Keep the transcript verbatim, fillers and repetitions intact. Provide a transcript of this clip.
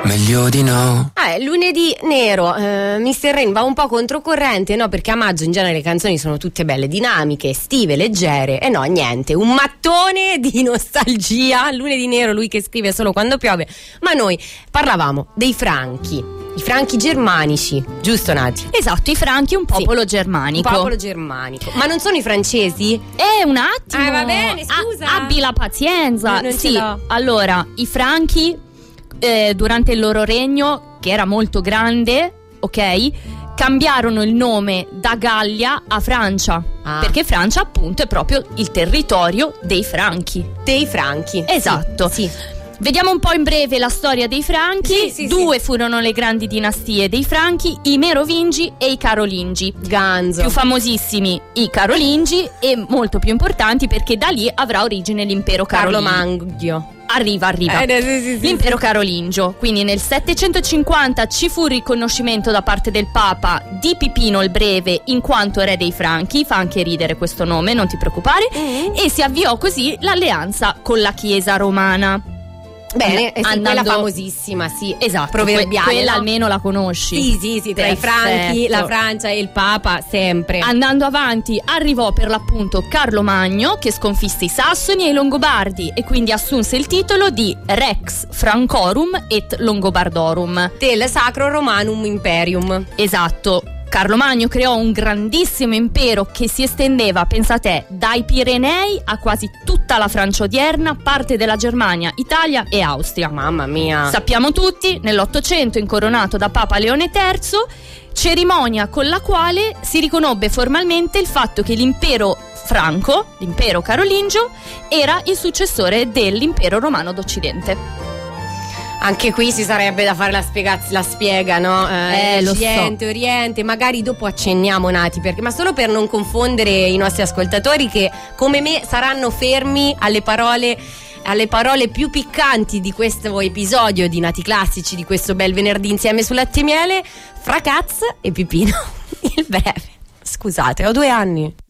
Meglio di no. Ah, lunedì nero, eh, mister Rain va un po' controcorrente, no? Perché a maggio in genere le canzoni sono tutte belle dinamiche, estive, leggere. E no, niente, un mattone di nostalgia. Lunedì nero, lui che scrive solo quando piove. Ma noi parlavamo dei franchi. I franchi germanici, giusto Nati? Esatto, i franchi, un popolo sì. germanico. Un popolo germanico. Ma non sono i francesi? Eh, un attimo. Ah, va bene, scusa. A- abbi la pazienza. No, non sì, ce l'ho. allora, i franchi eh, durante il loro regno, che era molto grande, ok? Cambiarono il nome da Gallia a Francia, ah. perché Francia appunto è proprio il territorio dei franchi. Dei franchi. Esatto. Sì. sì. Vediamo un po' in breve la storia dei Franchi. Sì, sì, Due sì. furono le grandi dinastie dei Franchi, i Merovingi e i Carolingi. Ganzo. Più famosissimi i Carolingi e molto più importanti perché da lì avrà origine l'impero Carlo carolingio. Mangio. Arriva, arriva. Eh, sì, sì, sì, L'impero sì. carolingio. Quindi nel settecentocinquanta ci fu il riconoscimento da parte del Papa di Pipino il Breve in quanto re dei Franchi. Fa anche ridere questo nome, non ti preoccupare. Mm. E si avviò così l'alleanza con la Chiesa romana. Bene, eh sì, Andando- quella famosissima, sì. Esatto, proverbiale. que- quella no? almeno la conosci. Sì, sì, sì, tra i franchi, la Francia e il Papa, sempre. Andando avanti arrivò per l'appunto Carlo Magno che sconfisse i Sassoni e i Longobardi e quindi assunse il titolo di Rex Francorum et Longobardorum. Del Sacro Romanum Imperium. Esatto. Carlo Magno creò un grandissimo impero che si estendeva, pensa te, dai Pirenei a quasi tutta la Francia odierna, parte della Germania, Italia e Austria. Mamma mia. Sappiamo tutti, nell'Ottocento incoronato da Papa Leone terzo, cerimonia con la quale si riconobbe formalmente il fatto che l'impero franco, l'impero carolingio, era il successore dell'impero romano d'Occidente. Anche qui ci sarebbe da fare la, spiegaz- la spiega, no? Eh, lo so. Occidente, Oriente, magari dopo accenniamo Nati, perché, ma solo per non confondere i nostri ascoltatori che come me saranno fermi alle parole alle parole più piccanti di questo episodio di Nati Classici, di questo bel venerdì insieme su Latte e Miele, fra Caz e Pipino il Breve. Scusate, ho due anni.